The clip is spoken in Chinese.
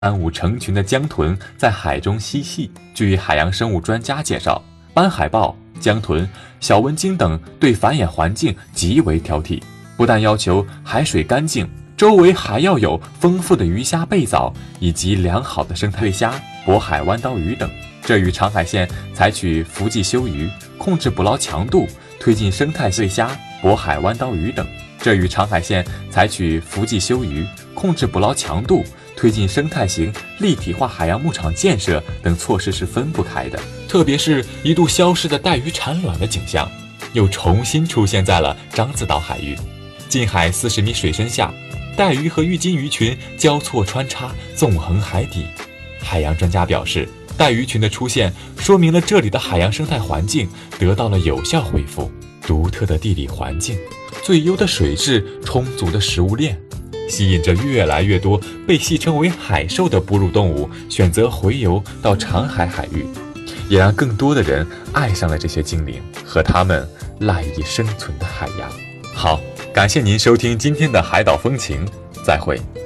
班舞成群的江豚在海中嬉戏。据海洋生物专家介绍，斑海豹、江豚、小纹鲸等对繁衍环境极为挑剔，不但要求海水干净，周围还要有丰富的鱼虾贝藻以及良好的生态对虾、渤海弯刀鱼等。这与长海县采取伏季休渔，控制捕捞强度，推进生态对虾、渤海弯刀鱼等。这与长海县采取伏季休渔，控制捕捞强度，推进生态型立体化海洋牧场建设等措施是分不开的。特别是一度消失的带鱼产卵的景象，又重新出现在了獐子岛海域。近海40米水深下，带鱼和玉金鱼群交错穿插，纵横海底。海洋专家表示，带鱼群的出现说明了这里的海洋生态环境得到了有效恢复，独特的地理环境、最优的水质、充足的食物链，吸引着越来越多被戏称为海兽的哺乳动物选择回游到长海海域，也让更多的人爱上了这些精灵和他们赖以生存的海洋。好，感谢您收听今天的海岛风情，再会。